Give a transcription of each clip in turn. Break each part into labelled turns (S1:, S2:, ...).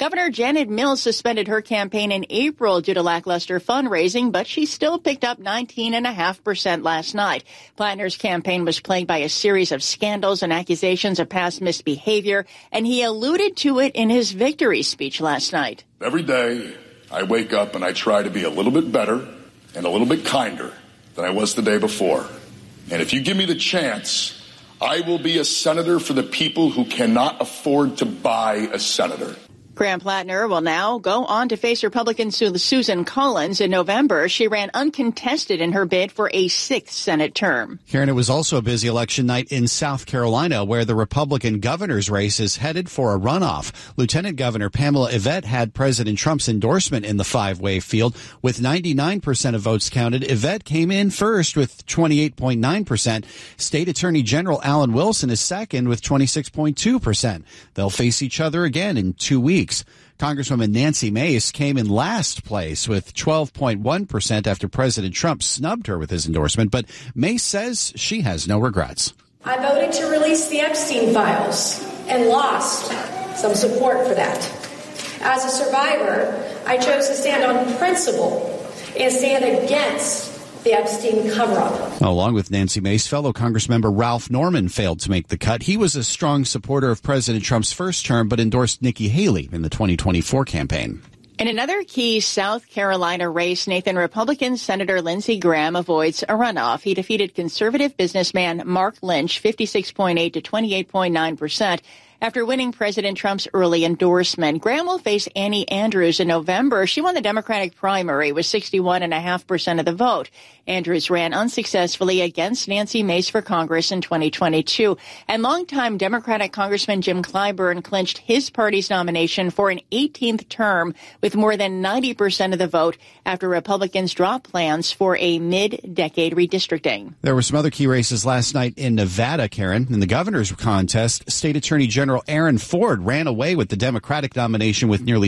S1: Governor Janet Mills suspended her campaign in April due to lackluster fundraising, but she still picked up 19.5% last night. Plattner's campaign was plagued by a series of scandals and accusations of past misbehavior, and he alluded to it in his victory speech last night.
S2: Every day, I wake up and I try to be a little bit better and a little bit kinder than I was the day before. And if you give me the chance, I will be a senator for the people who cannot afford to buy a senator.
S1: Graham Plattner will now go on to face Republican Susan Collins in November. She ran uncontested in her bid for a 6th Senate term.
S3: Karen, it was also a busy election night in South Carolina, where the Republican governor's race is headed for a runoff. Lieutenant Governor Pamela Yvette had President Trump's endorsement in the five-way field. With 99% of votes counted, Yvette came in first with 28.9%. State Attorney General Alan Wilson is second with 26.2%. They'll face each other again in 2 weeks. Congresswoman Nancy Mace came in last place with 12.1% after President Trump snubbed her with his endorsement, but Mace says she has no regrets.
S4: I voted to release the Epstein files and lost some support for that. As a survivor, I chose to stand on principle and stand against the Epstein cover-up.
S3: Along with Nancy Mace, fellow Congressmember Ralph Norman failed to make the cut. He was a strong supporter of President Trump's first term, but endorsed Nikki Haley in the 2024 campaign.
S1: In another key South Carolina race, Nathan, Republican Senator Lindsey Graham avoids a runoff. He defeated conservative businessman Mark Lynch 56.8 to 28.9%. After winning President Trump's early endorsement. Graham will face Annie Andrews in November. She won the Democratic primary with 61.5% of the vote. Andrews ran unsuccessfully against Nancy Mace for Congress in 2022. And longtime Democratic Congressman Jim Clyburn clinched his party's nomination for an 18th term with more than 90% of the vote after Republicans dropped plans for a mid-decade redistricting.
S3: There were some other key races last night in Nevada, Karen. In the governor's contest, State Attorney General Aaron Ford ran away with the Democratic nomination with nearly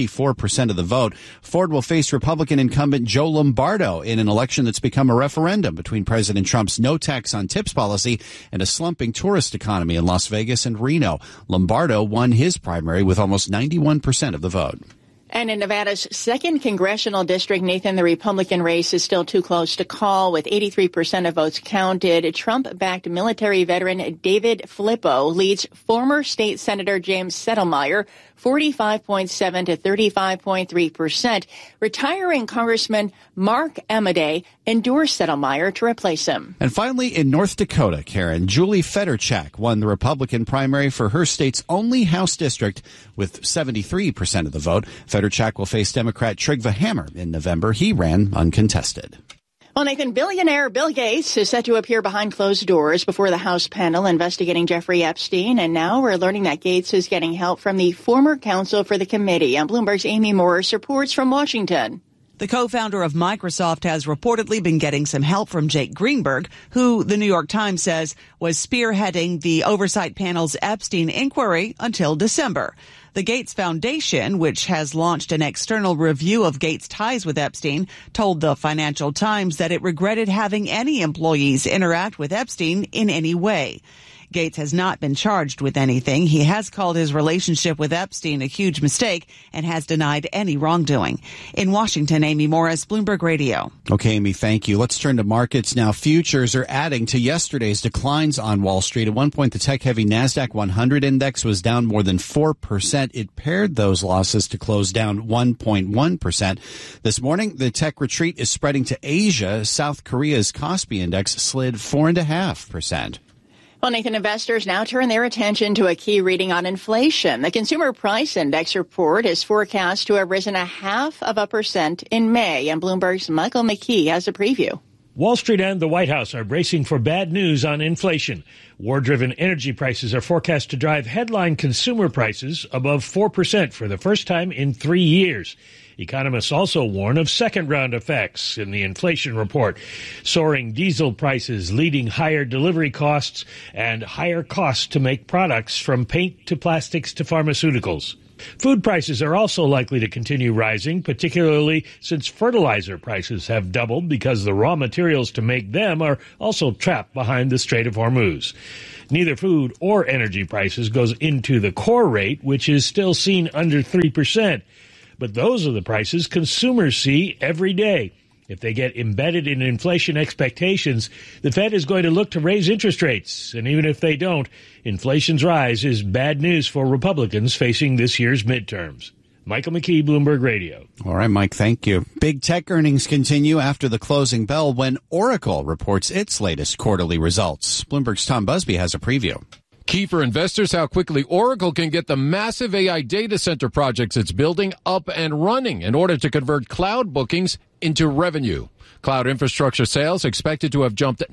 S3: 64% of the vote. Ford will face Republican incumbent Joe Lombardo in an election that's become a referendum between President Trump's no tax on tips policy and a slumping tourist economy in Las Vegas and Reno. Lombardo won his primary with almost 91% of the vote.
S1: And in Nevada's 2nd congressional district, Nathan, the Republican race is still too close to call. With 83% of votes counted, Trump-backed military veteran David Filippo leads former state senator James Settlemyre 45.7 to 35.3%. Retiring Congressman Mark Amodei endorsed Settlemyre to replace him.
S3: And finally, in North Dakota, Karen, Julie Fedorchak won the Republican primary for her state's only House district with 73% of the vote. Fedorchak will face Democrat Trygve Hammer in November. He ran uncontested.
S1: Well, Nathan, billionaire Bill Gates is set to appear behind closed doors before the House panel investigating Jeffrey Epstein. And now we're learning that Gates is getting help from the former counsel for the committee. And Bloomberg's Amy Morris reports from Washington.
S5: The co-founder of Microsoft has reportedly been getting some help from Jake Greenberg, who the New York Times says was spearheading the oversight panel's Epstein inquiry until December. The Gates Foundation, which has launched an external review of Gates' ties with Epstein, told the Financial Times that it regretted having any employees interact with Epstein in any way. Gates has not been charged with anything. He has called his relationship with Epstein a huge mistake and has denied any wrongdoing. In Washington, Amy Morris, Bloomberg Radio.
S3: Okay, Amy, thank you. Let's turn to markets now. Futures are adding to yesterday's declines on Wall Street. At one point, the tech-heavy NASDAQ 100 index was down more than 4%. It paired those losses to close down 1.1%. This morning, the tech retreat is spreading to Asia. South Korea's Kospi index slid 4.5%.
S1: Well, Nathan, investors now turn their attention to a key reading on inflation. The Consumer Price Index report is forecast to have risen 0.5% in May, and Bloomberg's Michael McKee has a preview.
S6: Wall Street and the White House are bracing for bad news on inflation. War-driven energy prices are forecast to drive headline consumer prices above 4% for the first time in 3 years. Economists also warn of second-round effects in the inflation report. Soaring diesel prices leading higher delivery costs and higher costs to make products from paint to plastics to pharmaceuticals. Food prices are also likely to continue rising, particularly since fertilizer prices have doubled because the raw materials to make them are also trapped behind the Strait of Hormuz. Neither food or energy prices goes into the core rate, which is still seen under 3%. But those are the prices consumers see every day. If they get embedded in inflation expectations, the Fed is going to look to raise interest rates. And even if they don't, inflation's rise is bad news for Republicans facing this year's midterms. Michael McKee, Bloomberg Radio.
S3: All right, Mike, thank you. Big tech earnings continue after the closing bell when Oracle reports its latest quarterly results. Bloomberg's Tom Busby has a preview.
S7: Key for investors, how quickly Oracle can get the massive AI data center projects it's building up and running in order to convert cloud bookings into revenue. Cloud infrastructure sales expected to have jumped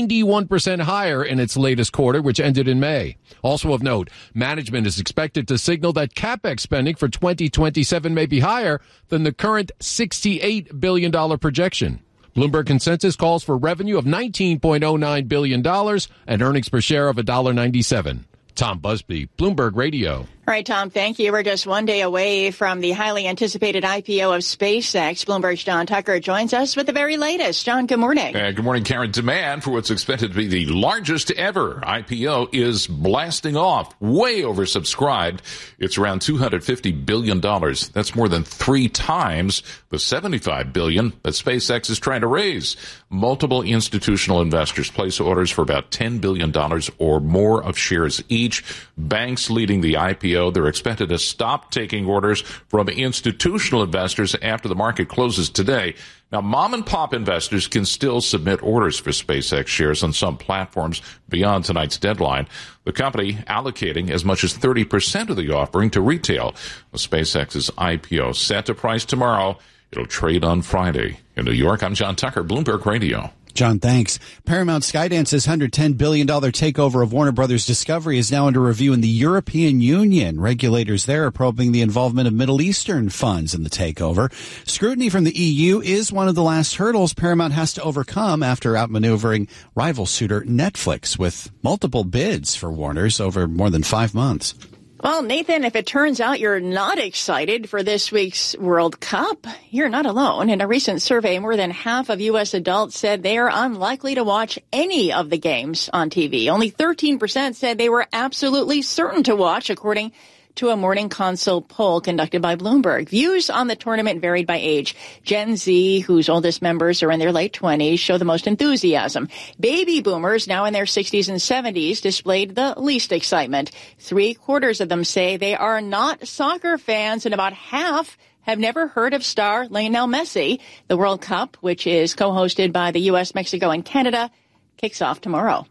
S7: 91% higher in its latest quarter, which ended in May. Also of note, management is expected to signal that CapEx spending for 2027 may be higher than the current $68 billion projection. Bloomberg consensus calls for revenue of $19.09 billion and earnings per share of $1.97. Tom Busby, Bloomberg Radio.
S1: All right, Tom, thank you. We're just one day away from the highly anticipated IPO of SpaceX. Bloomberg's John Tucker joins us with the very latest. John, good morning.
S8: Good morning, Karen. Demand for what's expected to be the largest ever IPO is blasting off, way oversubscribed. It's around $250 billion. That's more than 3 times the $75 billion that SpaceX is trying to raise. Multiple institutional investors place orders for about $10 billion or more of shares each. Banks leading the IPO. They're expected to stop taking orders from institutional investors after the market closes today. Now, mom and pop investors can still submit orders for SpaceX shares on some platforms beyond tonight's deadline. The company allocating as much as 30% of the offering to retail. SpaceX's IPO set to price tomorrow. It'll trade on Friday. In New York, I'm John Tucker, Bloomberg Radio.
S3: John, thanks. Paramount Skydance's $110 billion takeover of Warner Brothers Discovery is now under review in the European Union. Regulators there are probing the involvement of Middle Eastern funds in the takeover. Scrutiny from the EU is one of the last hurdles Paramount has to overcome after outmaneuvering rival suitor Netflix with multiple bids for Warner's over more than 5 months.
S1: Well, Nathan, if it turns out you're not excited for this week's World Cup, you're not alone. In a recent survey, more than half of U.S. adults said they are unlikely to watch any of the games on TV. Only 13% said they were absolutely certain to watch, according to a Morning Consult poll conducted by Bloomberg. Views on the tournament varied by age. Gen Z, whose oldest members are in their late 20s, show the most enthusiasm. Baby boomers, now in their 60s and 70s, displayed the least excitement. 3/4 of them say they are not soccer fans, and about half have never heard of star Lionel Messi. The World Cup, which is co-hosted by the U.S., Mexico, and Canada, kicks off tomorrow.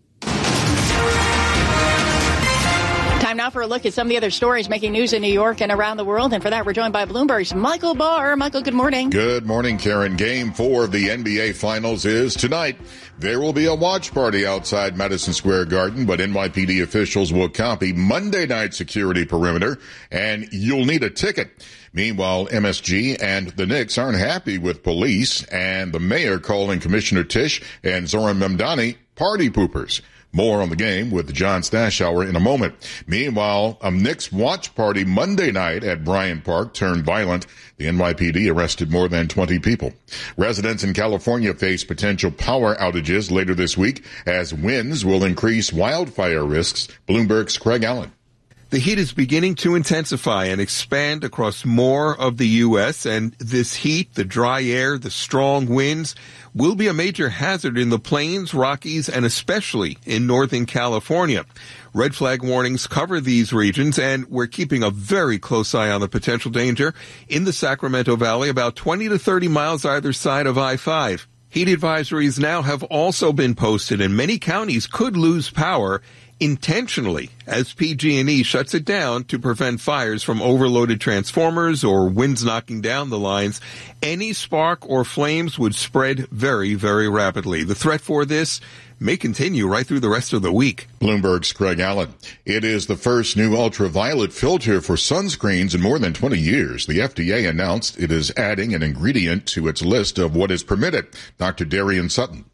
S1: Time now for a look at some of the other stories making news in New York and around the world. And for that, we're joined by Bloomberg's Michael Barr. Michael, good morning.
S9: Good morning, Karen. Game 4 of the NBA Finals is tonight. There will be a watch party outside Madison Square Garden, but NYPD officials will copy Monday night security perimeter, and you'll need a ticket. Meanwhile, MSG and the Knicks aren't happy with police, and the mayor calling Commissioner Tisch and Zoran Mamdani party poopers. More on the game with John Stashower in a moment. Meanwhile, a Knicks watch party Monday night at Bryant Park turned violent. The NYPD arrested more than 20 people. Residents in California face potential power outages later this week as winds will increase wildfire risks. Bloomberg's Craig Allen.
S10: The heat is beginning to intensify and expand across more of the U.S., and this heat, the dry air, the strong winds, will be a major hazard in the Plains, Rockies, and especially in Northern California. Red flag warnings cover these regions, and we're keeping a very close eye on the potential danger in the Sacramento Valley, about 20 to 30 miles either side of I-5. Heat advisories now have also been posted, and many counties could lose power intentionally as PG&E shuts it down to prevent fires from overloaded transformers or winds knocking down the lines. Any spark or flames would spread very, very rapidly. The threat for this may continue right through the rest of the week.
S9: Bloomberg's Craig Allen. It is the first new ultraviolet filter for sunscreens in more than 20 years. The FDA announced it is adding an ingredient to its list of what is permitted. Dr. Darian Sutton.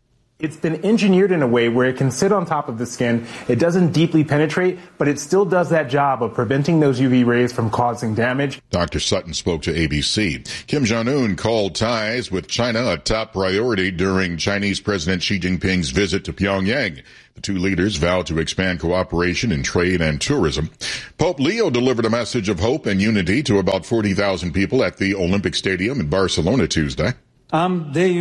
S11: It's been engineered in a way where it can sit on top of the skin. It doesn't deeply penetrate, but it still does that job of preventing those UV rays from causing damage.
S9: Dr. Sutton spoke to ABC. Kim Jong-un called ties with China a top priority during Chinese President Xi Jinping's visit to Pyongyang. The two leaders vowed to expand cooperation in trade and tourism. Pope Leo delivered a message of hope and unity to about 40,000 people at the Olympic Stadium in Barcelona Tuesday. Today,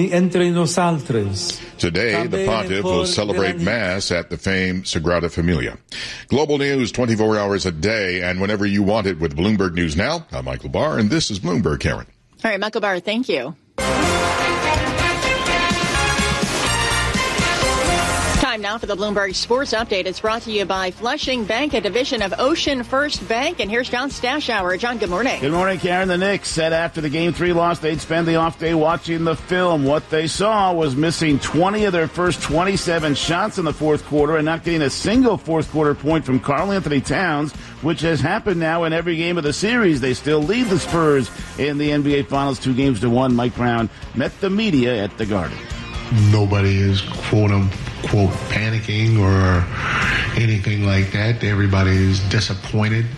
S9: the pontiff will celebrate Mass at the famed Sagrada Familia. Global news 24 hours a day and whenever you want it with Bloomberg News Now. I'm Michael Barr, and this is Bloomberg, Karen.
S1: All right, Michael Barr, thank you. Time now for the Bloomberg Sports Update. It's brought to you by Flushing Bank, a division of Ocean First Bank. And here's John Stashower. John, good morning.
S12: Good morning, Karen. The Knicks said after the Game 3 loss, they'd spend the off day watching the film. What they saw was missing 20 of their first 27 shots in the fourth quarter and not getting a single fourth quarter point from Karl Anthony Towns, which has happened now in every game of the series. They still lead the Spurs in the NBA Finals 2-1. Mike Brown met the media at the Garden.
S13: Nobody is, quote-unquote, panicking or anything like that. Everybody is disappointed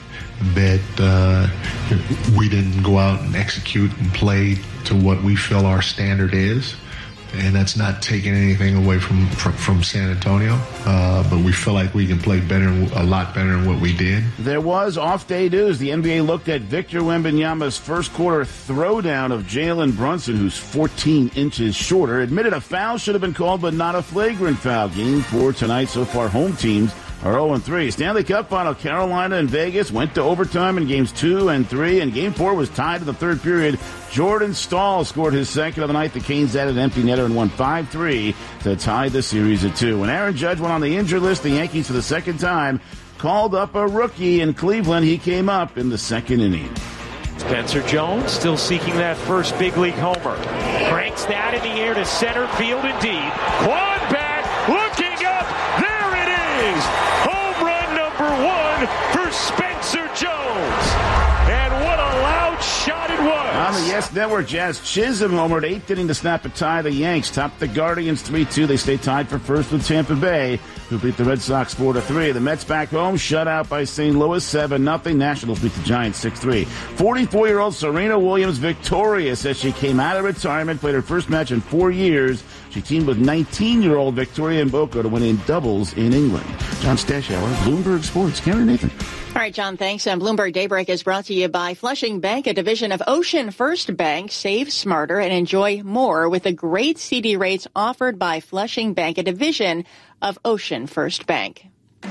S13: that we didn't go out and execute and play to what we feel our standard is. And that's not taking anything away from San Antonio, but we feel like we can play better, a lot better than what we did.
S12: There was off-day news. The NBA looked at Victor Wembanyama's first quarter throwdown of Jalen Brunson, who's 14 inches shorter. Admitted a foul should have been called, but not a flagrant foul. Game 4 tonight. So far, home teams are 0-3. Stanley Cup final, Carolina and Vegas went to overtime in games 2 and 3, and game 4 was tied in the third period. Jordan Staal scored his second of the night. The Canes added an empty netter and won 5-3 to tie the series at 2. When Aaron Judge went on the injured list, the Yankees for the second time called up a rookie in Cleveland. He came up in the second inning.
S14: Spencer Jones still seeking that first big league homer. Cranks that in the air to center field and deep. Quad back, looking up. There it is. Home run number 1 for Spencer Jones. And what a loud shot it was.
S12: On the Yes Network, Jazz Chisholm homered 8th inning to snap a tie. The Yanks topped the Guardians 3-2. They stay tied for first with Tampa Bay, who beat the Red Sox 4-3. The Mets back home, shut out by St. Louis 7-0. Nationals beat the Giants 6-3. 44-year-old Serena Williams victorious as she came out of retirement, played her first match in 4 years. She teamed with 19-year-old Victoria Mboko to win in doubles in England. John Stashower, Bloomberg Sports. Cameron Nathan.
S1: All right, John, thanks. And Bloomberg Daybreak is brought to you by Flushing Bank, a division of Ocean First Bank. Save smarter and enjoy more with the great CD rates offered by Flushing Bank, a division of Ocean First Bank.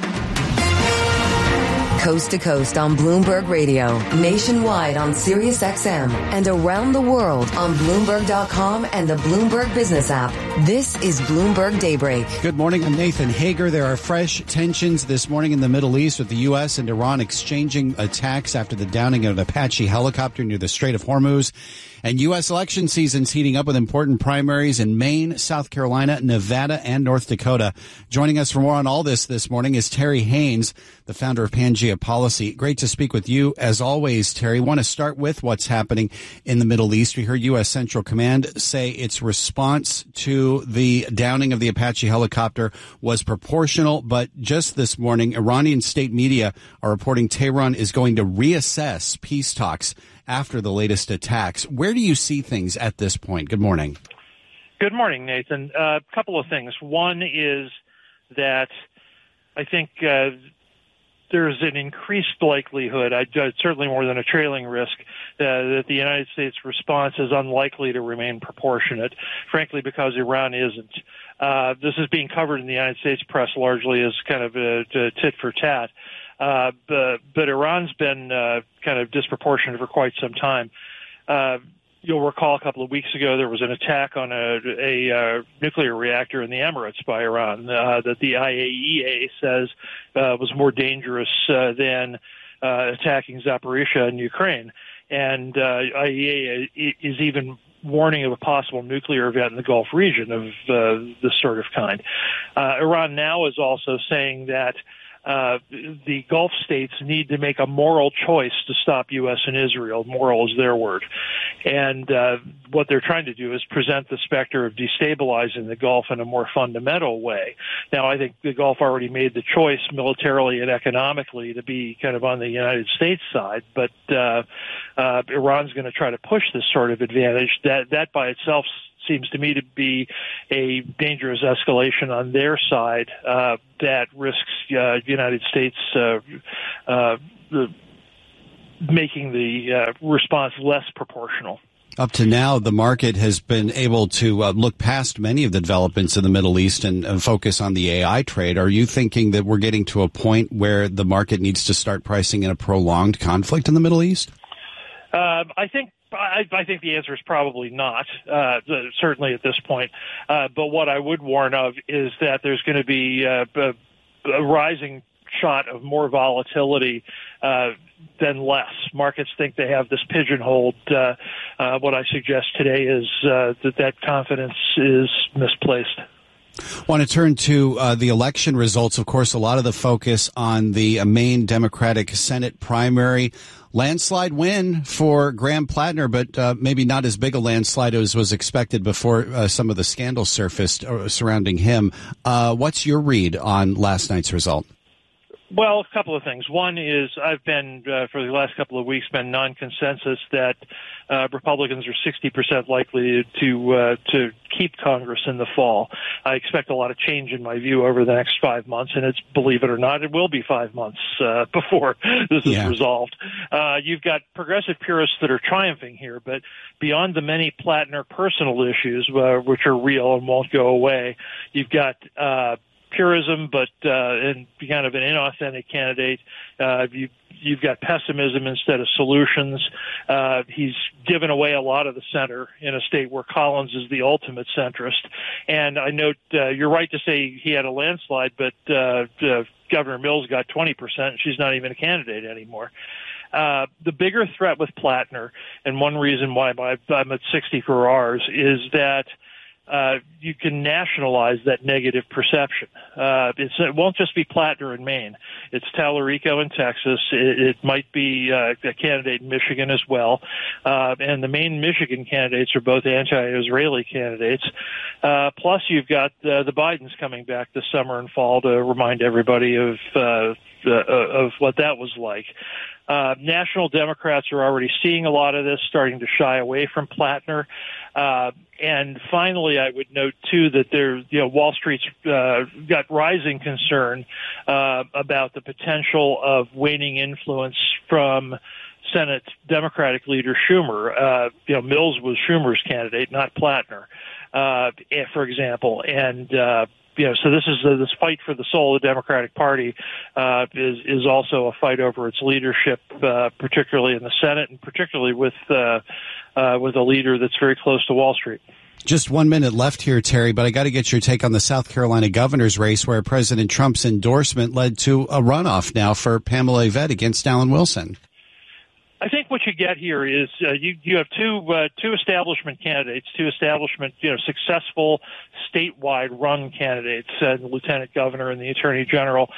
S15: Coast to coast on Bloomberg Radio, nationwide on Sirius XM, and around the world on Bloomberg.com and the Bloomberg Business app. This is Bloomberg Daybreak.
S3: Good morning. I'm Nathan Hager. There are fresh tensions this morning in the Middle East with the U.S. and Iran exchanging attacks after the downing of an Apache helicopter near the Strait of Hormuz. And U.S. election season's heating up with important primaries in Maine, South Carolina, Nevada, and North Dakota. Joining us for more on all this morning is Terry Haynes, the founder of Pangea Policy. Great to speak with you, as always, Terry. Want to start with what's happening in the Middle East. We heard U.S. Central Command say its response to the downing of the Apache helicopter was proportional, but just this morning, Iranian state media are reporting Tehran is going to reassess peace talks after the latest attacks. Where do you see things at this point? Good morning.
S14: Good morning, Nathan. A couple of things. One is that I think there's an increased likelihood, certainly more than a trailing risk, that the United States response is unlikely to remain proportionate, frankly, because Iran isn't. This is being covered in the United States press largely as kind of a tit for tat. But Iran's been kind of disproportionate for quite some time. You'll recall a couple of weeks ago there was an attack on a nuclear reactor in the Emirates by Iran that the IAEA says was more dangerous than attacking Zaporizhzhia in Ukraine. And IAEA is even warning of a possible nuclear event in the Gulf region of this sort of kind. Iran now is also saying that the Gulf states need to make a moral choice to stop U.S. and Israel. Moral is their word. And what they're trying to do is present the specter of destabilizing the Gulf in a more fundamental way. Now, I think the Gulf already made the choice militarily and economically to be kind of on the United States side, but Iran's going to try to push this sort of advantage. That by itself seems to me to be a dangerous escalation on their side that risks the United States making the response less proportional.
S3: Up to now, the market has been able to look past many of the developments in the Middle East and focus on the AI trade. Are you thinking that we're getting to a point where the market needs to start pricing in a prolonged conflict in the Middle East?
S14: I think the answer is probably not, certainly at this point. But what I would warn of is that there's going to be a rising shot of more volatility than less. Markets think they have this pigeonholed. What I suggest today is that confidence is misplaced.
S3: Want to turn to the election results. Of course, a lot of the focus on the Maine Democratic Senate primary. Landslide win for Graham Plattner, but maybe not as big a landslide as was expected before some of the scandal surfaced surrounding him. What's your read on last night's result?
S14: Well, a couple of things. One is I've been, for the last couple of weeks, been non-consensus that Republicans are 60% likely to keep Congress in the fall. I expect a lot of change in my view over the next 5 months, and it's, believe it or not, it will be 5 months before this is resolved. You've got progressive purists that are triumphing here, but beyond the many Plattner personal issues, which are real and won't go away, you've got purism, but and kind of an inauthentic candidate. You've got pessimism instead of solutions. He's given away a lot of the center in a state where Collins is the ultimate centrist. And I note you're right to say he had a landslide, but Governor Mills got 20%, and she's not even a candidate anymore. The bigger threat with Plattner, and one reason why I'm at 60 for ours, is that you can nationalize that negative perception. It won't just be Plattner in Maine. It's Tallarico in Texas. It might be a candidate in Michigan as well. And the Maine Michigan candidates are both anti-Israeli candidates. Plus, you've got the Bidens coming back this summer and fall to remind everybody of what that was like. National Democrats are already seeing a lot of this, starting to shy away from Plattner. And finally, I would note, too, that Wall Street's got rising concern about the potential of waning influence from Senate Democratic leader Schumer. Mills was Schumer's candidate, not Plattner, for example. And so this fight for the soul of the Democratic Party is also a fight over its leadership, particularly in the Senate, and particularly with a leader that's very close to Wall Street.
S3: Just 1 minute left here, Terry, but I got to get your take on the South Carolina governor's race, where President Trump's endorsement led to a runoff now for Pamela Yvette against Alan Wilson.
S14: I think what you get here is you have two establishment candidates, two establishment successful statewide run candidates, the lieutenant governor and the attorney general.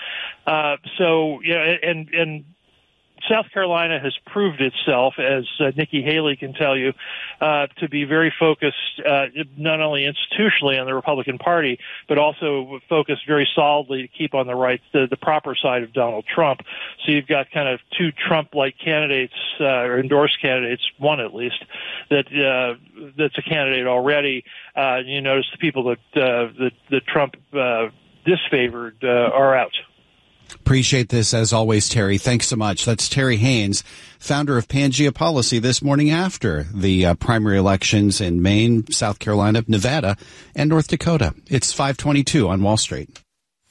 S14: And South Carolina has proved itself, as Nikki Haley can tell you, to be very focused not only institutionally on the Republican Party, but also focused very solidly to keep on the proper side of Donald Trump. So you've got kind of two Trump-like candidates, or endorsed candidates, one at least, that's a candidate already. You notice the people that Trump disfavored are out.
S3: Appreciate this, as always, Terry. Thanks so much. That's Terry Haynes, founder of Pangea Policy, this morning after the primary elections in Maine, South Carolina, Nevada, and North Dakota. It's 5:22 on Wall Street.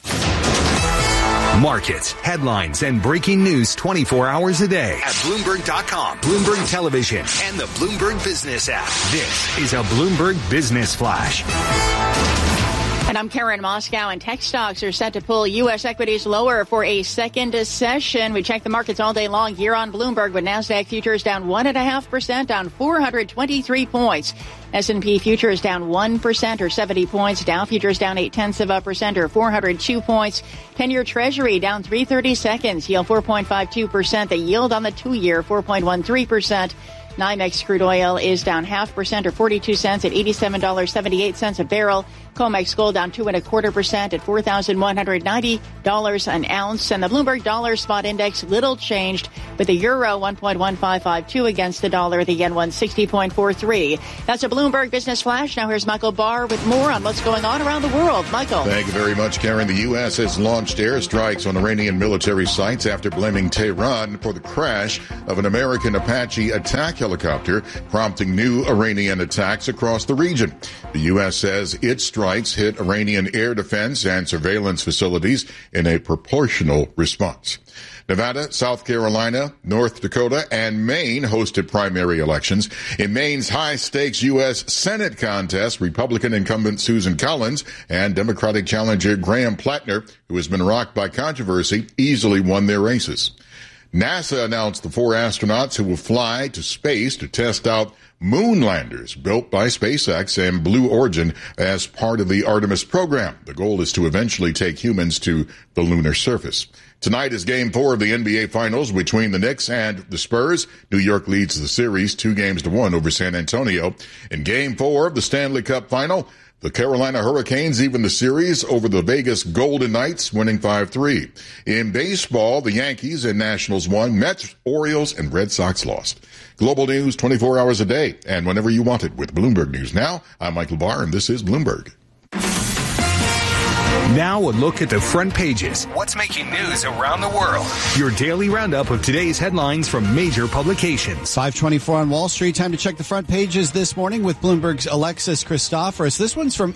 S16: Markets, headlines, and breaking news 24 hours a day at Bloomberg.com, Bloomberg Television, and the Bloomberg Business app. This is a Bloomberg Business Flash.
S1: And I'm Karen Moscow, and tech stocks are set to pull U.S. equities lower for a second session. We check the markets all day long here on Bloomberg, with NASDAQ futures down 1.5%, down 423 points. S&P futures down 1% or 70 points. Dow futures down 0.8% or 402 points. 10-year Treasury down 3/32, yield 4.52%. The yield on the 2-year 4.13%. NYMEX crude oil is down 0.5% or 42 cents at $87.78 a barrel. COMEX gold down 2.25% at $4,190 an ounce. And the Bloomberg Dollar Spot Index little changed, with the euro 1.1552 against the dollar, the yen 160.43. That's a Bloomberg Business Flash. Now here's Michael Barr with more on what's going on around the world. Michael.
S9: Thank you very much, Karen. The U.S. has launched airstrikes on Iranian military sites after blaming Tehran for the crash of an American Apache attack helicopter, prompting new Iranian attacks across the region. The U.S. says its strikes hit Iranian air defense and surveillance facilities in a proportional response. Nevada, South Carolina, North Dakota, and Maine hosted primary elections. In Maine's high-stakes U.S. Senate contest, Republican incumbent Susan Collins and Democratic challenger Graham Plattner, who has been rocked by controversy, easily won their races. NASA announced the 4 astronauts who will fly to space to test out moon landers built by SpaceX and Blue Origin as part of the Artemis program. The goal is to eventually take humans to the lunar surface. Tonight is Game 4 of the NBA Finals between the Knicks and the Spurs. New York leads the series 2-1 over San Antonio. In Game 4 of the Stanley Cup Final, the Carolina Hurricanes even the series over the Vegas Golden Knights, winning 5-3. In baseball, the Yankees and Nationals won. Mets, Orioles, and Red Sox lost. Global news 24 hours a day and whenever you want it with Bloomberg News Now. I'm Michael Barr, and this is Bloomberg.
S16: Now a look at the front pages. What's making news around the world? Your daily roundup of today's headlines from major publications.
S3: 5:24 on Wall Street. Time to check the front pages this morning with Bloomberg's Alexis Christoforous. This one's from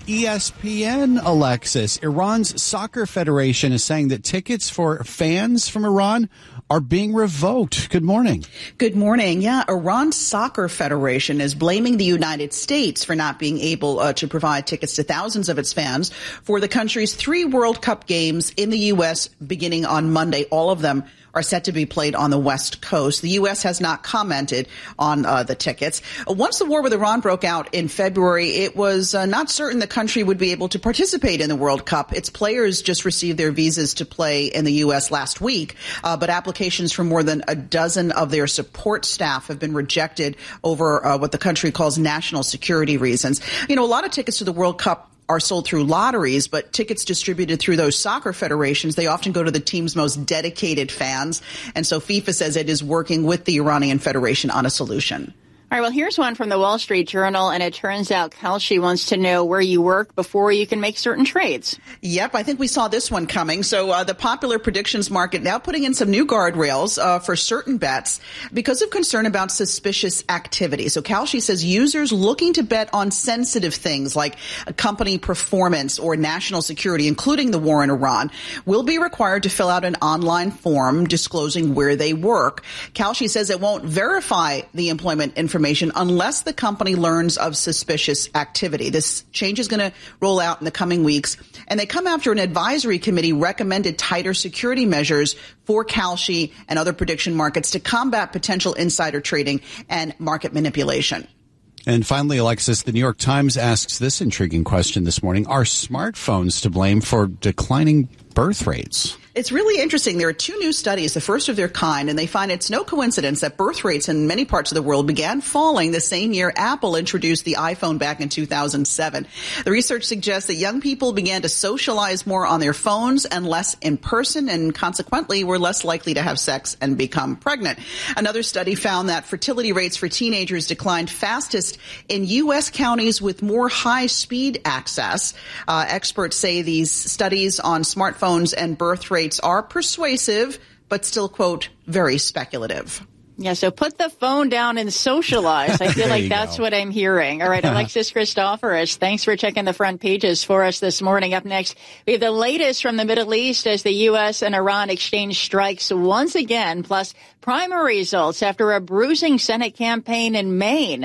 S3: ESPN, Alexis. Iran's soccer federation is saying that tickets for fans from Iran are being revoked. Good morning.
S17: Good morning. Yeah, Iran's soccer federation is blaming the United States for not being able to provide tickets to thousands of its fans for the country's 3 World Cup games in the U.S. beginning on Monday. All of them are set to be played on the West Coast. The U.S. has not commented on the tickets. Once the war with Iran broke out in February, it was not certain the country would be able to participate in the World Cup. Its players just received their visas to play in the U.S. last week, but applications from more than a dozen of their support staff have been rejected over what the country calls national security reasons. You know, a lot of tickets to the World Cup are sold through lotteries, but tickets distributed through those soccer federations, they often go to the team's most dedicated fans. And so FIFA says it is working with the Iranian Federation on a solution.
S1: All right, well, here's one from the Wall Street Journal, and it turns out Kalshi wants to know where you work before you can make certain trades.
S17: Yep, I think we saw this one coming. So the popular predictions market now putting in some new guardrails for certain bets because of concern about suspicious activity. So Kalshi says users looking to bet on sensitive things like company performance or national security, including the war in Iran, will be required to fill out an online form disclosing where they work. Kalshi says it won't verify the employment information unless the company learns of suspicious activity. This change is going to roll out in the coming weeks, and they come after an advisory committee recommended tighter security measures for Kalshi and other prediction markets to combat potential insider trading and market manipulation.
S3: And finally, Alexis, the New York Times asks this intriguing question this morning. Are smartphones to blame for declining birth rates?
S17: It's really interesting. There are 2 new studies, the first of their kind, and they find it's no coincidence that birth rates in many parts of the world began falling the same year Apple introduced the iPhone back in 2007. The research suggests that young people began to socialize more on their phones and less in person, and consequently were less likely to have sex and become pregnant. Another study found that fertility rates for teenagers declined fastest in U.S. counties with more high-speed access. Experts say these studies on smartphones and birth rates are persuasive, but still, quote, very speculative.
S1: Yeah, so put the phone down and socialize. I feel like that's what I'm hearing. All right, Alexis Christoforous, thanks for checking the front pages for us this morning. Up next, we have the latest from the Middle East as the U.S. and Iran exchange strikes once again, plus primary results after a bruising Senate campaign in Maine.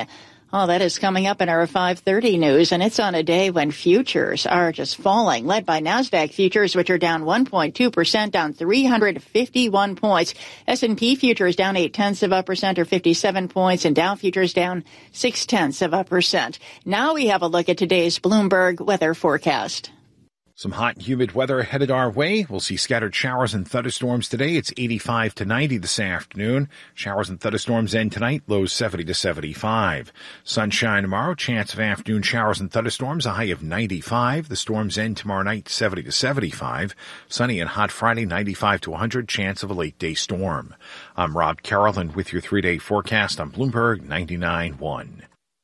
S1: Oh, that is coming up in our 5:30 news, and it's on a day when futures are just falling, led by NASDAQ futures, which are down 1.2%, down 351 points. S&P futures down 0.8% or 57 points, and Dow futures down 0.6%. Now we have a look at today's Bloomberg weather forecast.
S18: Some hot and humid weather headed our way. We'll see scattered showers and thunderstorms today. It's 85 to 90 this afternoon. Showers and thunderstorms end tonight, lows 70 to 75. Sunshine tomorrow, chance of afternoon showers and thunderstorms, a high of 95. The storms end tomorrow night, 70 to 75. Sunny and hot Friday, 95 to 100, chance of a late day storm. I'm Rob Carroll, and with your 3-day forecast on Bloomberg 99.1.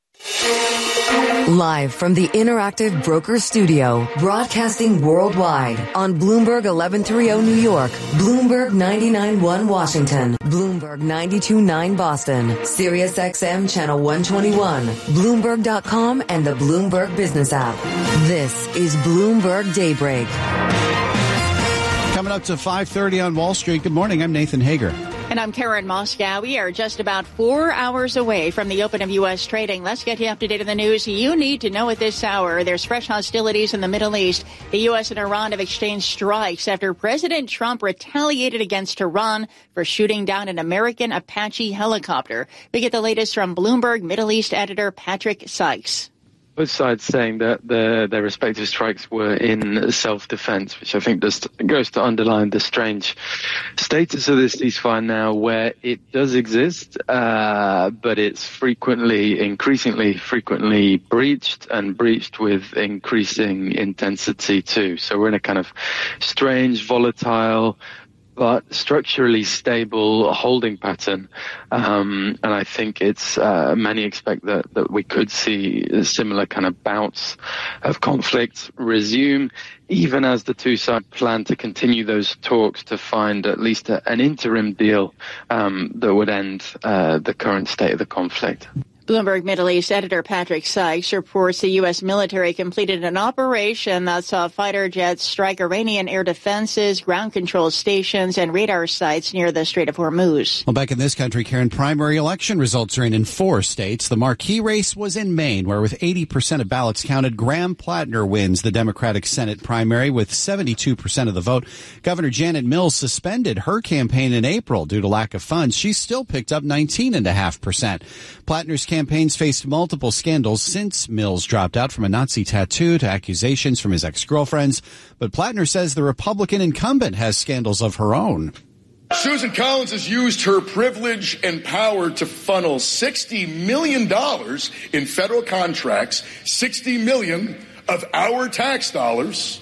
S15: Live from the Interactive Brokers Studio, broadcasting worldwide on Bloomberg 1130 New York, Bloomberg 99.1 Washington, Bloomberg 92.9 Boston, Sirius XM Channel 121, Bloomberg.com and the Bloomberg Business app. This is Bloomberg Daybreak.
S3: Coming up to 5:30 on Wall Street. Good morning. I'm Nathan Hager.
S1: And I'm Karen Moscow. We are just about 4 hours away from the open of U.S. trading. Let's get you up to date on the news you need to know at this hour. There's fresh hostilities in the Middle East. The U.S. and Iran have exchanged strikes after President Trump retaliated against Iran for shooting down an American Apache helicopter. We get the latest from Bloomberg Middle East editor Patrick Sykes.
S19: Both sides saying that their respective strikes were in self-defense, which I think goes to underline the strange status of this ceasefire now, where it does exist, but it's increasingly frequently breached, and breached with increasing intensity too. So we're in a kind of strange, volatile, but structurally stable holding pattern. And I think it's, many expect that we could see a similar kind of bouts of conflict resume, even as the two sides plan to continue those talks to find at least an interim deal, that would end, the current state of the conflict.
S1: Bloomberg Middle East editor Patrick Sykes reports the U.S. military completed an operation that saw fighter jets strike Iranian air defenses, ground control stations, and radar sites near the Strait of Hormuz.
S3: Well, back in this country, Karen, primary election results are in 4 states. The marquee race was in Maine, where with 80% of ballots counted, Graham Plattner wins the Democratic Senate primary with 72% of the vote. Governor Janet Mills suspended her campaign in April due to lack of funds. She still picked up 19.5%. Plattner's campaigns faced multiple scandals since Mills dropped out, from a Nazi tattoo to accusations from his ex-girlfriends. But Plattner says the Republican incumbent has scandals of her own.
S2: Susan Collins has used her privilege and power to funnel $60 million in federal contracts, $60 million of our tax dollars,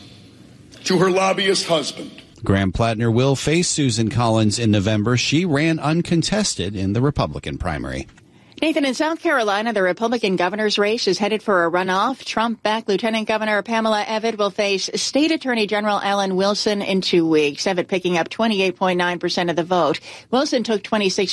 S2: to her lobbyist husband.
S3: Graham Plattner will face Susan Collins in November. She ran uncontested in the Republican primary.
S1: Nathan, in South Carolina, the Republican governor's race is headed for a runoff. Trump-backed Lieutenant Governor Pamela Evitt will face State Attorney General Alan Wilson in 2 weeks. Evitt picking up 28.9% of the vote. Wilson took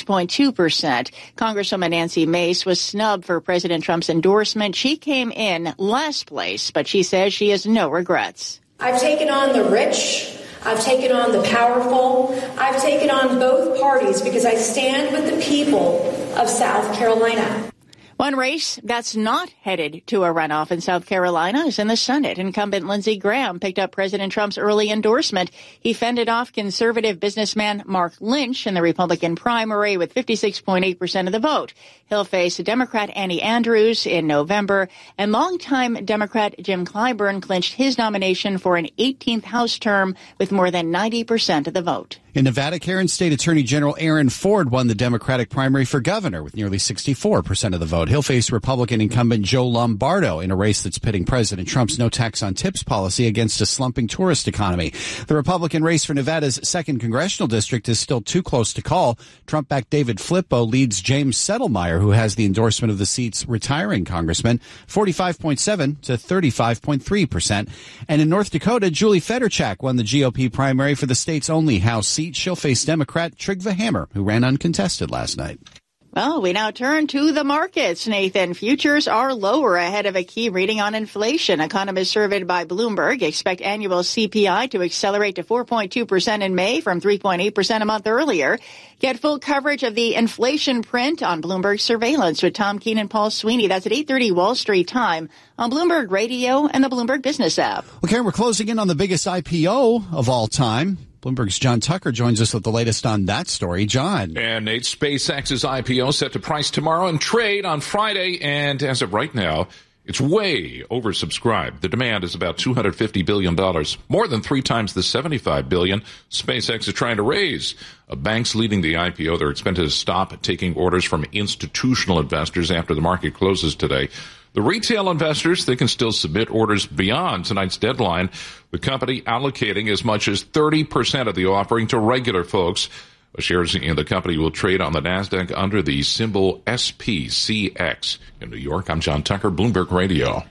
S1: 26.2%. Congresswoman Nancy Mace was snubbed for President Trump's endorsement. She came in last place, but she says she has no regrets.
S4: I've taken on the rich. I've taken on the powerful. I've taken on both parties because I stand with the people of South Carolina.
S1: One race that's not headed to a runoff in South Carolina is in the Senate. Incumbent Lindsey Graham picked up President Trump's early endorsement. He fended off conservative businessman Mark Lynch in the Republican primary with 56.8% of the vote. He'll face Democrat Annie Andrews in November, and longtime Democrat Jim Clyburn clinched his nomination for an 18th House term with more than 90% of the vote.
S3: In Nevada, Karen, State Attorney General Aaron Ford won the Democratic primary for governor with nearly 64% of the vote. He'll face Republican incumbent Joe Lombardo in a race that's pitting President Trump's no tax on tips policy against a slumping tourist economy. The Republican race for Nevada's 2nd congressional district is still too close to call. Trump-backed David Flippo leads James Settlemyre, who has the endorsement of the seat's retiring congressman, 45.7 to 35.3%. And in North Dakota, Julie Federchak won the GOP primary for the state's only House seat. She'll face Democrat Trygve Hammer, who ran uncontested last night.
S1: Well, we now turn to the markets, Nathan. Futures are lower ahead of a key reading on inflation. Economists surveyed by Bloomberg expect annual CPI to accelerate to 4.2% in May from 3.8% a month earlier. Get full coverage of the inflation print on Bloomberg Surveillance with Tom Keene and Paul Sweeney. That's at 8:30 Wall Street time on Bloomberg Radio and the Bloomberg Business app.
S3: Well, Karen, we're closing in on the biggest IPO of all time. Bloomberg's John Tucker joins us with the latest on that story. John.
S8: And Nate, SpaceX's IPO set to price tomorrow and trade on Friday. And as of right now, it's way oversubscribed. The demand is about $250 billion, more than 3 times the $75 billion SpaceX is trying to raise. Banks leading the IPO, they're expected to stop taking orders from institutional investors after the market closes today. The retail investors, they can still submit orders beyond tonight's deadline. The company allocating as much as 30% of the offering to regular folks. Shares in the company will trade on the NASDAQ under the symbol SPCX. In New York, I'm John Tucker, Bloomberg Radio.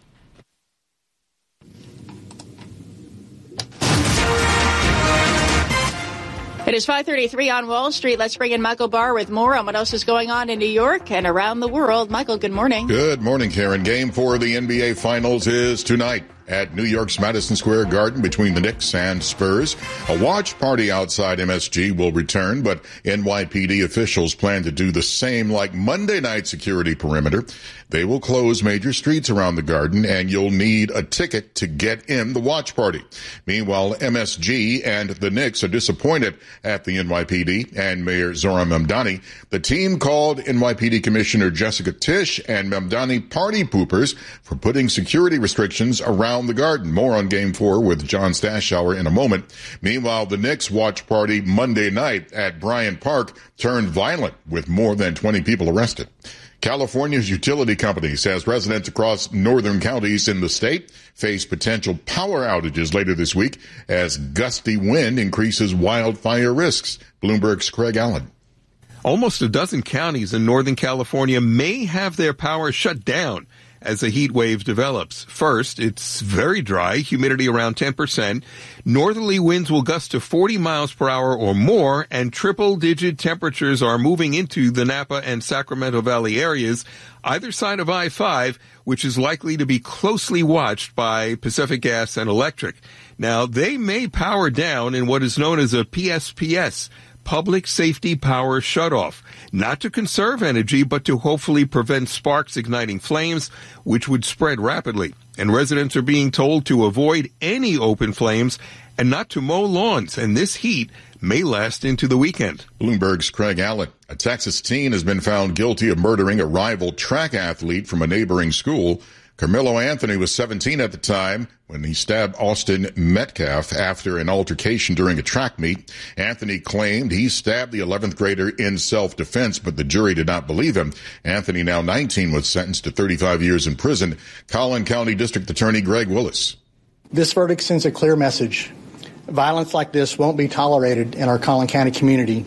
S1: It is 5:33 on Wall Street. Let's bring in Michael Barr with more on what else is going on in New York and around the world. Michael, good morning.
S9: Good morning, Karen. Game 4 of the NBA Finals is tonight at New York's Madison Square Garden between the Knicks and Spurs. A watch party outside MSG will return, but NYPD officials plan to do the same like Monday night security perimeter. They will close major streets around the Garden, and you'll need a ticket to get in the watch party. Meanwhile, MSG and the Knicks are disappointed at the NYPD and Mayor Zohran Mamdani. The team called NYPD Commissioner Jessica Tisch and Mamdani party poopers for putting security restrictions around the Garden. More on Game 4 with John Stashower in a moment. Meanwhile, the Knicks watch party Monday night at Bryant Park turned violent with more than 20 people arrested. California's utility company says residents across northern counties in the state face potential power outages later this week as gusty wind increases wildfire risks. Bloomberg's Craig Allen.
S10: Almost a dozen counties in Northern California may have their power shut down as a heat wave develops. First, it's very dry, humidity around 10%. Northerly winds will gust to 40 miles per hour or more, and triple-digit temperatures are moving into the Napa and Sacramento Valley areas, either side of I-5, which is likely to be closely watched by Pacific Gas and Electric. Now, they may power down in what is known as a PSPS, Public Safety Power Shutoff, not to conserve energy, but to hopefully prevent sparks igniting flames, which would spread rapidly. And residents are being told to avoid any open flames and not to mow lawns, and this heat may last into the weekend.
S9: Bloomberg's Craig Allen. A Texas teen has been found guilty of murdering a rival track athlete from a neighboring school. Carmelo Anthony was 17 at the time when he stabbed Austin Metcalf after an altercation during a track meet. Anthony claimed he stabbed the 11th grader in self-defense, but the jury did not believe him. Anthony, now 19, was sentenced to 35 years in prison. Collin County District Attorney Greg Willis.
S20: This verdict sends a clear message. Violence like this won't be tolerated in our Collin County community,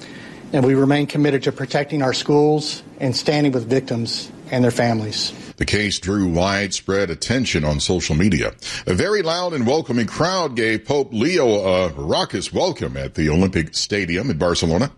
S20: and we remain committed to protecting our schools and standing with victims and their families.
S9: The case drew widespread attention on social media. A very loud and welcoming crowd gave Pope Leo a raucous welcome at the Olympic Stadium in Barcelona.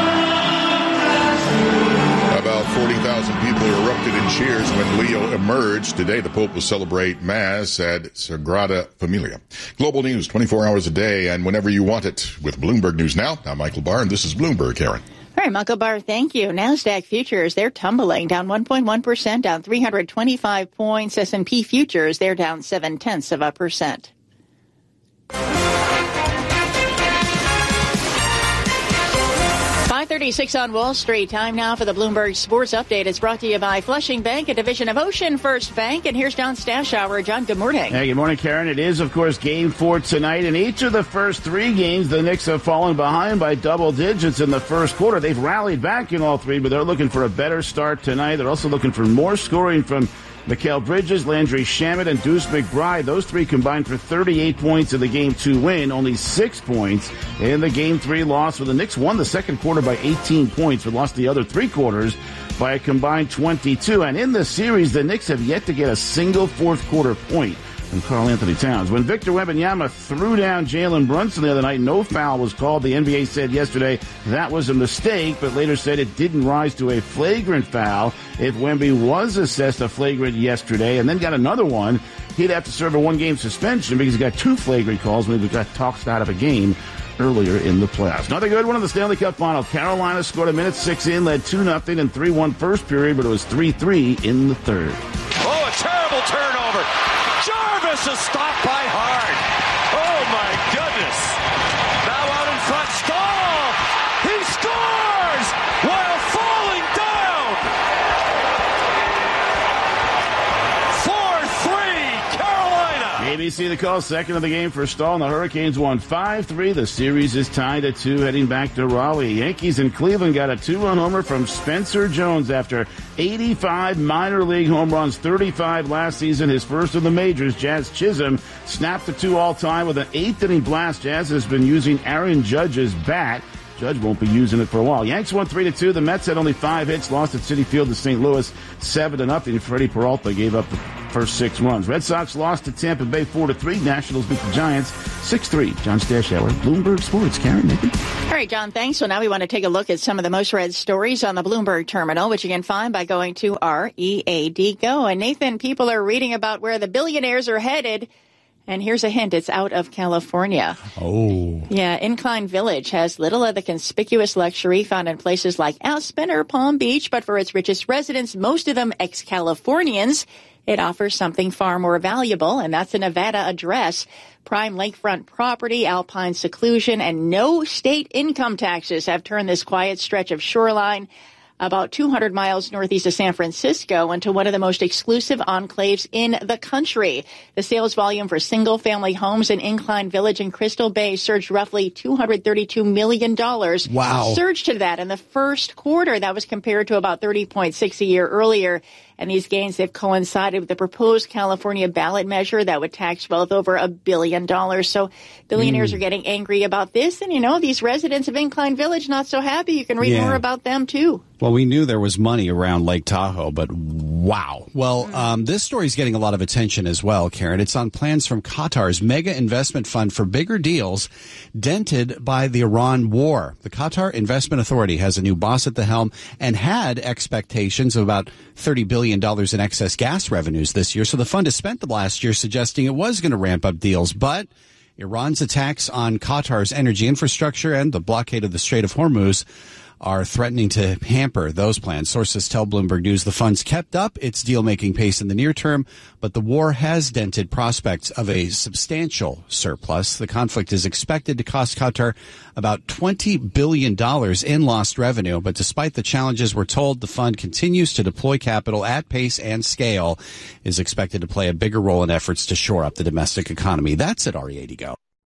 S9: About 40,000 people erupted in cheers when Leo emerged. Today, the Pope will celebrate Mass at Sagrada Familia. Global news 24 hours a day and whenever you want it. With Bloomberg News Now, I'm Michael Barr, and this is Bloomberg, Karen.
S1: All right, Michael Barr, thank you. NASDAQ futures, they're tumbling, down 1.1%, down 325 points. S&P futures, they're down 0.7%. 5:36 on Wall Street. Time now for the Bloomberg Sports Update. It's brought to you by Flushing Bank, a division of Ocean First Bank. And here's John Stashower. John, good morning.
S12: Hey, good morning, Karen. It is, of course, Game 4 tonight. In each of the first 3 games, the Knicks have fallen behind by double digits in the first quarter. They've rallied back in all 3, but they're looking for a better start tonight. They're also looking for more scoring from Mikal Bridges, Landry Shamet, and Deuce McBride. Those 3 combined for 38 points in the Game 2 win, only 6 points in the Game 3 loss. Well, the Knicks won the second quarter by 18 points, but lost the other 3 quarters by a combined 22. And in the series, the Knicks have yet to get a single fourth quarter point. and Karl Anthony Towns. When Victor Wembanyama threw down Jalen Brunson the other night, no foul was called. The NBA said yesterday that was a mistake, but later said it didn't rise to a flagrant foul. If Wemby was assessed a flagrant yesterday and then got another one, he'd have to serve a one-game suspension because he got 2 flagrant calls when he got tossed out of a game earlier in the playoffs. Another good one in the Stanley Cup final. Carolina scored a minute 6 in, led 2-0 and 3-1 first period, but it was 3-3 in the third.
S21: Oh, a terrible turnover. Jarvis is stopped by Hard. Oh, my goodness. Now out in front, Stahl. He scores while falling down. 4-3, Carolina.
S12: ABC the call, second of the game for Stahl, and the Hurricanes won 5-3. The series is tied at 2 heading back to Raleigh. Yankees in Cleveland got a 2-run homer from Spencer Jones after 85 minor league home runs, 35 last season, his first of the majors. Jazz Chisholm snapped the 2 all-time with an 8th-inning blast. Jazz has been using Aaron Judge's bat. Judge won't be using it for a while. Yanks won 3-2. The Mets had only 5 hits, lost at Citi Field to St. Louis 7-0. Freddie Peralta gave up the first 6 runs. Red Sox lost to Tampa Bay 4-3. Nationals beat the Giants 6-3. John Stashower, Bloomberg Sports. Karen, Nikki.
S1: All right, John, thanks. So now we want to take a look at some of the most read stories on the Bloomberg terminal, which you can find by going to our EAD Go. And Nathan, people are reading about where the billionaires are headed. And here's a hint. It's out of California.
S3: Oh.
S1: Yeah, Incline Village has little of the conspicuous luxury found in places like Aspen or Palm Beach, but for its richest residents, most of them ex-Californians, it offers something far more valuable, and that's a Nevada address. Prime lakefront property, alpine seclusion, and no state income taxes have turned this quiet stretch of shoreline about 200 miles northeast of San Francisco into one of the most exclusive enclaves in the country. The sales volume for single-family homes in Incline Village and Crystal Bay surged roughly $232 million.
S3: Wow.
S1: Surged to that in the first quarter. That was compared to about 30.6 a year earlier. And these gains have coincided with the proposed California ballot measure that would tax wealth over $1 billion. So billionaires are getting angry about this. And, you know, these residents of Incline Village not so happy. You can read more about them, too.
S3: Well, we knew there was money around Lake Tahoe, but wow. Well, this story is getting a lot of attention as well, Karen. It's on plans from Qatar's mega investment fund for bigger deals dented by the Iran war. The Qatar Investment Authority has a new boss at the helm and had expectations of about $30 billion in excess gas revenues this year. So the fund has spent the last year suggesting it was going to ramp up deals, but Iran's attacks on Qatar's energy infrastructure and the blockade of the Strait of Hormuz are threatening to hamper those plans. Sources tell Bloomberg News the fund's kept up its deal-making pace in the near term, but the war has dented prospects of a substantial surplus. The conflict is expected to cost Qatar about $20 billion in lost revenue, but despite the challenges, we're told the fund continues to deploy capital at pace and scale, is expected to play a bigger role in efforts to shore up the domestic economy. That's at REA to go.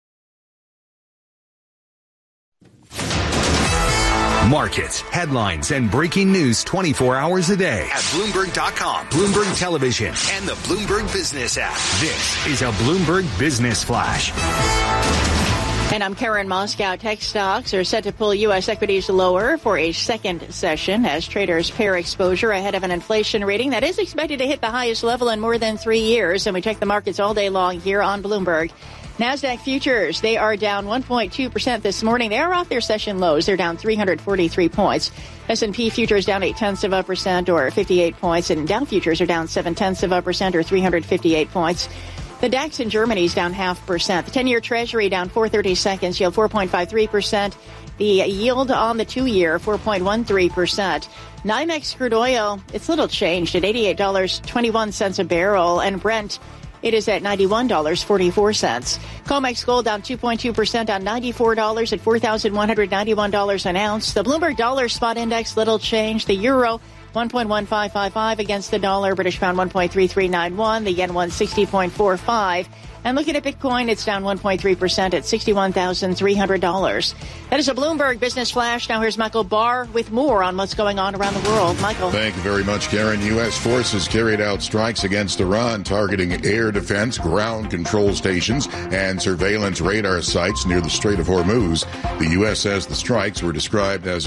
S16: Markets, headlines, and breaking news 24 hours a day at Bloomberg.com, Bloomberg Television, and the Bloomberg Business app. This is a Bloomberg Business Flash.
S1: And I'm Karen Moscow. Tech stocks are set to pull U.S. equities lower for a second session as traders pair exposure ahead of an inflation reading that is expected to hit the highest level in more than 3 years. And we check the markets all day long here on Bloomberg. NASDAQ futures, they are down 1.2% this morning. They are off their session lows. They're down 343 points. S&P futures down 0.8% or 58 points. And Dow futures are down 0.7% or 358 points. The DAX in Germany is down 0.5%. The 10-year Treasury down 4/32, yield 4.53%. The yield on the 2-year, 4.13%. NYMEX crude oil, it's little changed at $88.21 a barrel. And Brent, it is at $91.44. COMEX gold down 2.2% on $94 at $4,191 an ounce. The Bloomberg Dollar Spot Index, little change. The euro, 1.1555 against the dollar. British pound, 1.3391. The yen, 160.45. And looking at Bitcoin, it's down 1.3% at $61,300. That is a Bloomberg Business Flash. Now here's Michael Barr with more on what's going on around the world. Michael.
S9: Thank you very much, Karen. U.S. forces carried out strikes against Iran, targeting air defense, ground control stations, and surveillance radar sites near the Strait of Hormuz. The U.S. says the strikes were described as a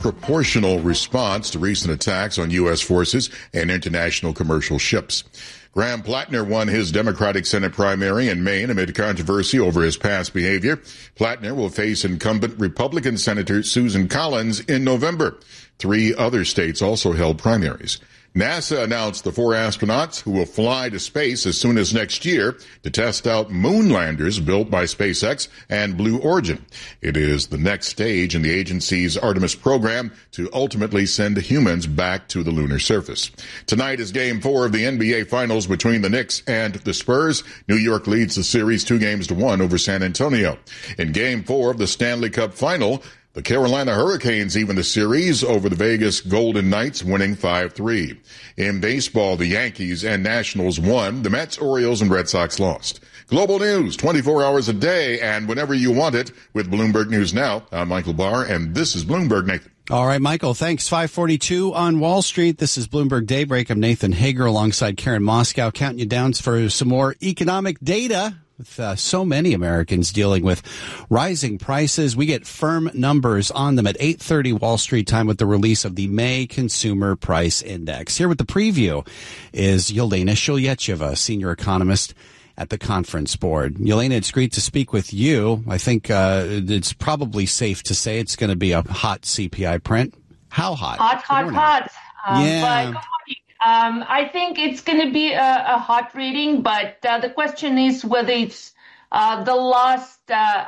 S9: disproportional response to recent attacks on U.S. forces and international commercial ships. Graham Plattner won his Democratic Senate primary in Maine amid controversy over his past behavior. Plattner will face incumbent Republican Senator Susan Collins in November. 3 other states also held primaries. NASA announced the 4 astronauts who will fly to space as soon as next year to test out moon landers built by SpaceX and Blue Origin. It is the next stage in the agency's Artemis program to ultimately send humans back to the lunar surface. Tonight is Game 4 of the NBA Finals between the Knicks and the Spurs. New York leads the series 2-1 over San Antonio. In Game 4 of the Stanley Cup Final, the Carolina Hurricanes even the series over the Vegas Golden Knights, winning 5-3. In baseball, the Yankees and Nationals won. The Mets, Orioles, and Red Sox lost. Global news, 24 hours a day and whenever you want it with Bloomberg News Now. I'm Michael Barr, and this is Bloomberg Nathan.
S3: All right, Michael, thanks. 5:42 on Wall Street. This is Bloomberg Daybreak. I'm Nathan Hager alongside Karen Moscow, counting you down for some more economic data. With so many Americans dealing with rising prices, we get firm numbers on them at 8:30 Wall Street time with the release of the May Consumer Price Index. Here with the preview is Yelena Shulyetyeva, senior economist at the Conference Board. Yelena, it's great to speak with you. I think it's probably safe to say it's going to be a hot CPI print. How hot?
S5: Hot.
S3: Yeah.
S5: But I think it's going to be a hot reading, but the question is whether it's the last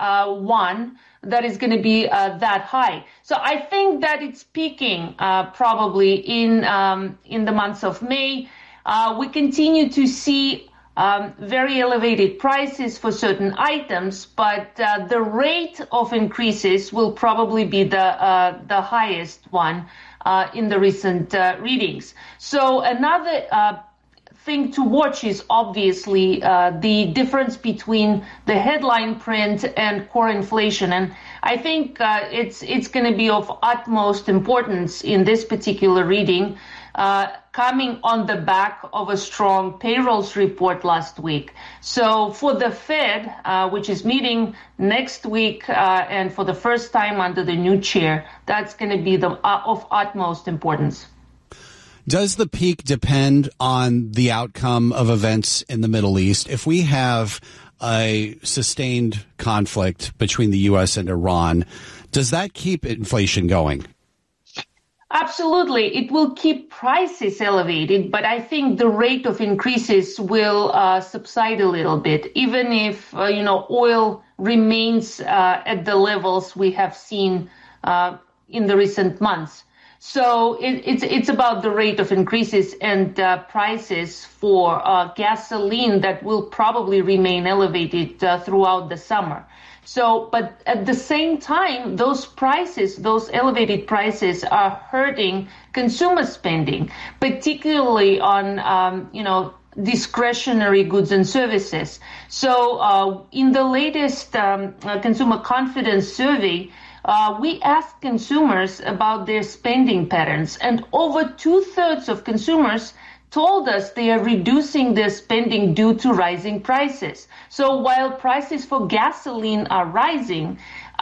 S5: one that is going to be that high. So I think that it's peaking probably in the months of May. We continue to see very elevated prices for certain items, but the rate of increases will probably be the highest one in the recent readings. So another thing to watch is obviously the difference between the headline print and core inflation. And I think it's going to be of utmost importance in this particular reading, coming on the back of a strong payrolls report last week. So for the Fed, which is meeting next week and for the first time under the new chair, that's going to be of utmost importance.
S3: Does the peak depend on the outcome of events in the Middle East? If we have a sustained conflict between the U.S. and Iran, does that keep inflation going?
S5: Absolutely. It will keep prices elevated, but I think the rate of increases will subside a little bit, even if, oil remains at the levels we have seen in the recent months. So it's about the rate of increases and prices for gasoline that will probably remain elevated throughout the summer. So, but at the same time, those elevated prices are hurting consumer spending, particularly on, discretionary goods and services. So, in the latest consumer confidence survey, we asked consumers about their spending patterns, and over 2/3 of consumers told us they are reducing their spending due to rising prices. So while prices for gasoline are rising,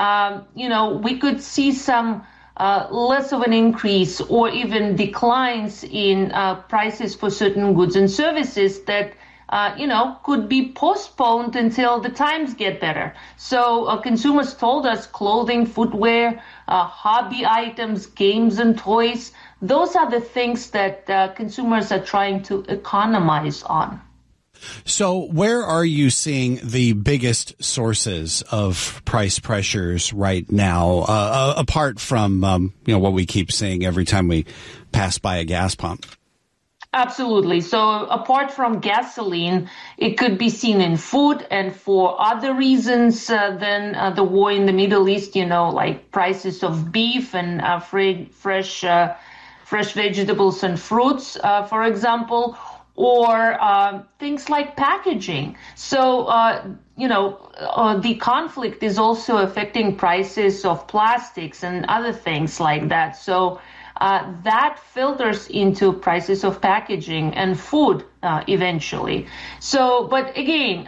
S5: we could see some less of an increase or even declines in prices for certain goods and services that could be postponed until the times get better. So consumers told us clothing, footwear, hobby items, games and toys, those are the things that consumers are trying to economize on.
S3: So where are you seeing the biggest sources of price pressures right now, apart from, what we keep seeing every time we pass by a gas pump?
S5: Absolutely. So apart from gasoline, it could be seen in food and for other reasons than the war in the Middle East, like prices of beef and fresh vegetables and fruits, for example, or things like packaging. So, the conflict is also affecting prices of plastics and other things like that. So that filters into prices of packaging and food eventually. So, but again,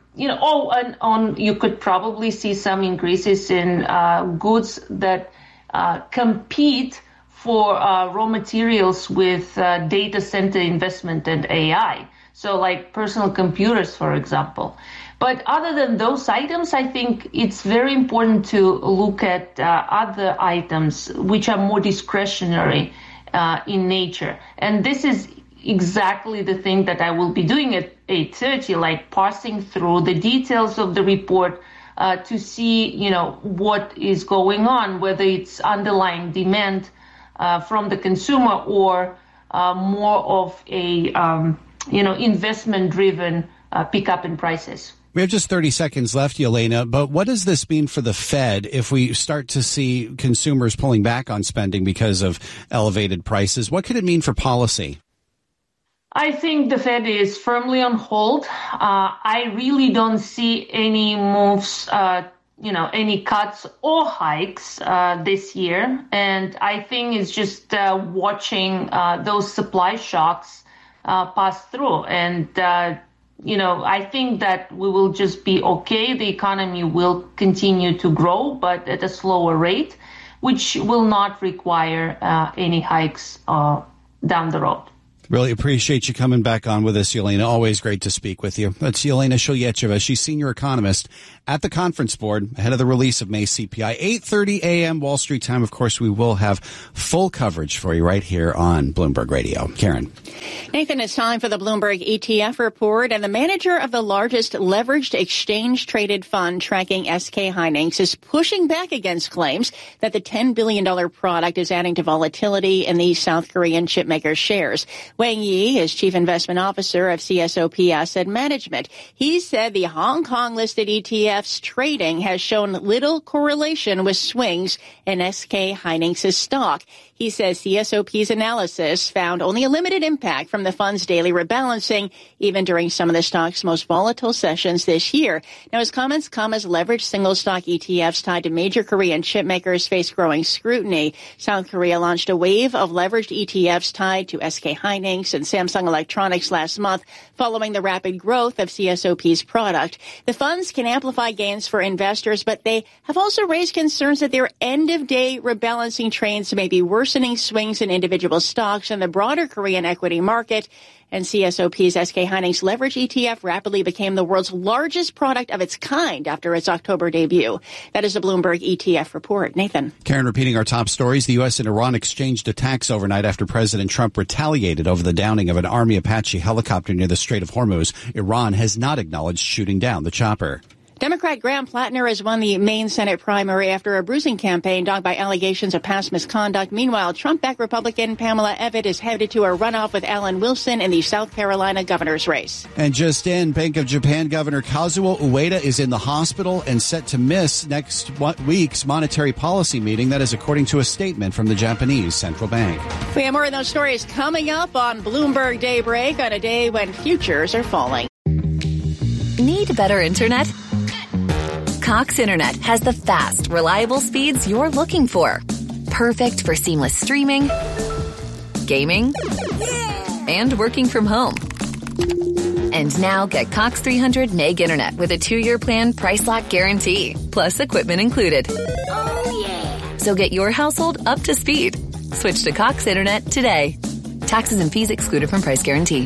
S5: you could probably see some increases in goods that compete for raw materials with data center investment and AI. So like personal computers, for example. But other than those items, I think it's very important to look at other items which are more discretionary in nature. And this is exactly the thing that I will be doing at 8:30, like parsing through the details of the report to see, what is going on, whether it's underlying demand from the consumer or more of a, investment-driven pickup in prices.
S3: We have just 30 seconds left, Yelena, but what does this mean for the Fed if we start to see consumers pulling back on spending because of elevated prices? What could it mean for policy?
S5: I think the Fed is firmly on hold. I really don't see any moves, any cuts or hikes this year. And I think it's just watching those supply shocks pass through. And I think that we will just be okay. The economy will continue to grow, but at a slower rate, which will not require any hikes down the road.
S3: Really appreciate you coming back on with us, Yelena. Always great to speak with you. That's Yelena Shalyacheva. She's senior economist at the Conference Board ahead of the release of May's CPI. 8:30 a.m. Wall Street time. Of course, we will have full coverage for you right here on Bloomberg Radio. Karen.
S1: Nathan, it's time for the Bloomberg ETF report. And the manager of the largest leveraged exchange-traded fund tracking SK Hynix is pushing back against claims that the $10 billion product is adding to volatility in the South Korean chipmaker shares. Wang Yi is chief investment officer of CSOP Asset Management. He said the Hong Kong-listed ETF's trading has shown little correlation with swings in SK Hynix's stock. He says CSOP's analysis found only a limited impact from the fund's daily rebalancing, even during some of the stock's most volatile sessions this year. Now, his comments come as leveraged single-stock ETFs tied to major Korean chipmakers face growing scrutiny. South Korea launched a wave of leveraged ETFs tied to SK Hynix and Samsung Electronics last month, following the rapid growth of CSOP's product. The funds can amplify gains for investors, but they have also raised concerns that their end-of-day rebalancing trends may be worsening swings in individual stocks in the broader Korean equity market. And CSOP's SK Hynix leverage ETF rapidly became the world's largest product of its kind after its October debut. That is a Bloomberg ETF report. Nathan.
S3: Karen, repeating our top stories, the U.S. and Iran exchanged attacks overnight after President Trump retaliated over the downing of an Army Apache helicopter near the Strait of Hormuz. Iran has not acknowledged shooting down the chopper.
S1: Democrat Graham Plattner has won the Maine Senate primary after a bruising campaign dogged by allegations of past misconduct. Meanwhile, Trump-backed Republican Pamela Evette is headed to a runoff with Alan Wilson in the South Carolina governor's race.
S3: And just in, Bank of Japan Governor Kazuo Ueda is in the hospital and set to miss next week's monetary policy meeting. That is according to a statement from the Japanese central bank.
S1: We have more of those stories coming up on Bloomberg Daybreak on a day when futures are falling.
S6: Need better internet? Cox Internet has the fast, reliable speeds you're looking for. Perfect for seamless streaming, gaming, and working from home. And now get Cox 300 meg internet with a 2-year plan price lock guarantee, plus equipment included. Oh, yeah. So get your household up to speed. Switch to Cox Internet today. Taxes and fees excluded from price guarantee.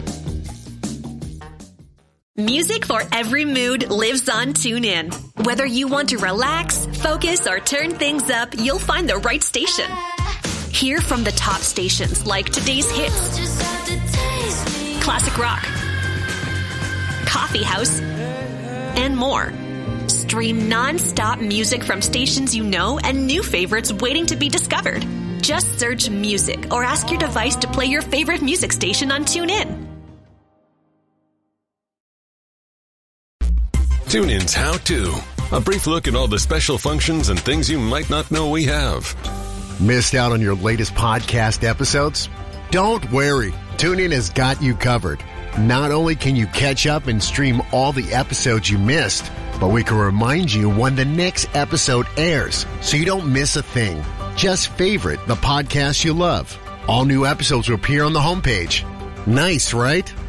S22: Music for every mood lives on TuneIn. Whether you want to relax, focus, or turn things up, you'll find the right station. Hear from the top stations like today's hits, classic rock, coffee house, and more. Stream non-stop music from stations you know and new favorites waiting to be discovered. Just search music or ask your device to play your favorite music station on TuneIn.
S23: TuneIn's How To. A brief look at all the special functions and things you might not know we have.
S24: Missed out on your latest podcast episodes? Don't worry. TuneIn has got you covered. Not only can you catch up and stream all the episodes you missed, but we can remind you when the next episode airs so you don't miss a thing. Just favorite the podcast you love. All new episodes will appear on the homepage. Nice, right?